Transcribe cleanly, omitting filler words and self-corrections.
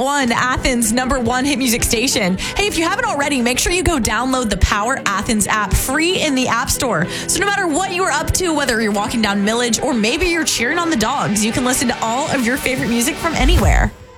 101, Athens' #1 hit music station. Hey, if you haven't already, make sure you go download the Power Athens app free in the App Store. So no matter what you are up to, whether you're walking down Millage or maybe you're cheering on the dogs, you can listen to all of your favorite music from anywhere.